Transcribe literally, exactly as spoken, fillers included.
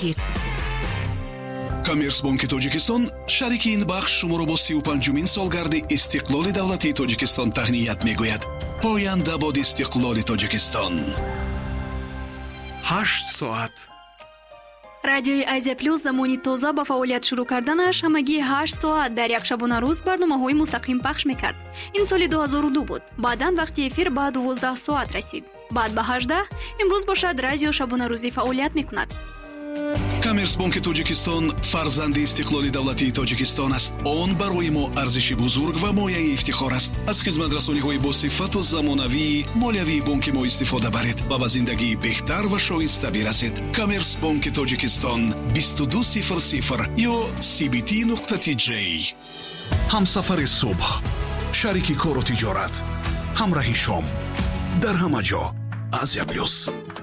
تغییر. камерс бонки тоҷикистон шарики ин бахш шуморо бо си و پنج солгарди истиқлоли давлатии тоҷикистон таҳният мегӯяд. поянда бод истиқлоли тоҷикистон. ҳашт соат. радиои Азия Плюс замони тоза ба фаъолият шурӯъ карданаш ҳамагӣ ҳашт соат дар як шабона рӯз барномаҳои мустақим пахш мекард. ин соли ду ҳазору ду буд. баъдан вақти эфир ба дувоздаҳ соат расид. баъд ба ҳаждаҳ. имрӯз бошад радио шабонарӯзӣ фаъолият мекунад. камерс бонки тоҷикистон фарзанди истиқлоли давлатии тоҷикистон аст. он барои мо арзиши бузург ва мояи ифтихор аст. аз хизматрасониҳои босифату замонавии молиявии бонки мо истифода баред ва ба зиндагии беҳтар ва шоиста бирасед. камерс бонки тоҷикистон бисту ду сифр сифр ё си би ти нуқта ти ҷей. ҳамсафари субҳ, шарики кору тиҷорат, ҳамраҳи шом, дар ҳама ҷо. Азия Плюс.